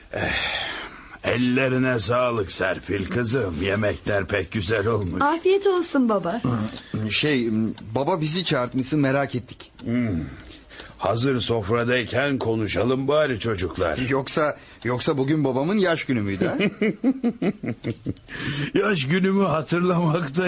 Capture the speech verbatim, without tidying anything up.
Ellerine sağlık Serpil kızım. Yemekler pek güzel olmuş. Afiyet olsun baba. Şey, baba bizi çağırtmışsın, merak ettik. Hmm. Hazır sofradayken konuşalım bari çocuklar. Yoksa yoksa bugün babamın yaş günü müydü ha? Yaş günümü hatırlamakta